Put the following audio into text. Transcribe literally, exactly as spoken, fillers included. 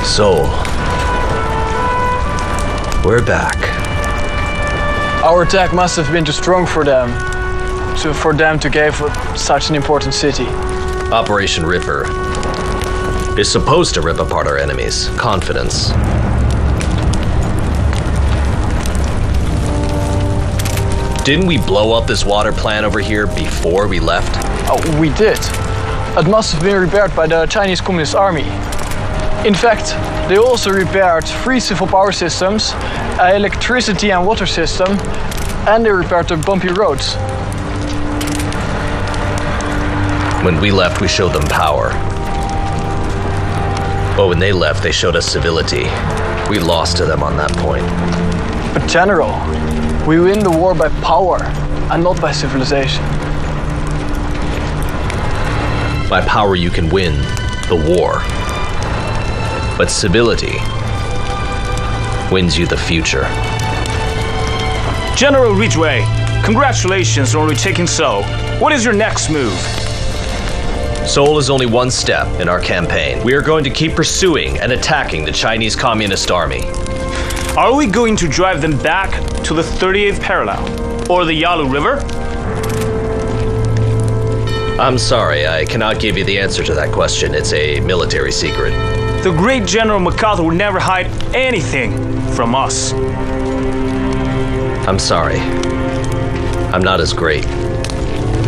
Seoul. We're back. Our attack must have been too strong for them, to, for them to give up such an important city. Operation River is supposed to rip apart our enemies' confidence. Didn't we blow up this water plant over here before we left? Oh, we did. It must have been repaired by the Chinese Communist Army. In fact, they also repaired three civil power systems, an electricity and water system, and they repaired the bumpy roads. When we left, we showed them power. But when they left, they showed us civility. We lost to them on that point. But General, we win the war by power and not by civilization. By power, you can win the war. But civility wins you the future. General Ridgway, congratulations on retaking Seoul. What is your next move? Seoul is only one step in our campaign. We are going to keep pursuing and attacking the Chinese Communist Army. Are we going to drive them back to the thirty-eighth parallel or the Yalu River? I'm sorry, I cannot give you the answer to that question. It's a military secret. The great General MacArthur would never hide anything from us. I'm sorry. I'm not as great.